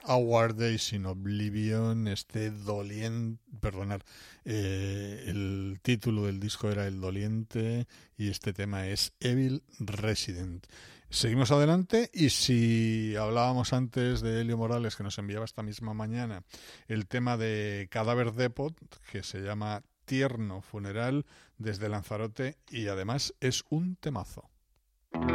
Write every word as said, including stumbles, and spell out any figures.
Our Days in Oblivion, este doliente, perdonad, eh, el título del disco era El Doliente y este tema es Evil Resident. Seguimos adelante y si hablábamos antes de Elio Morales, que nos enviaba esta misma mañana el tema de Cadáver Depot, que se llama Tierno Funeral, desde Lanzarote, y además es un temazo.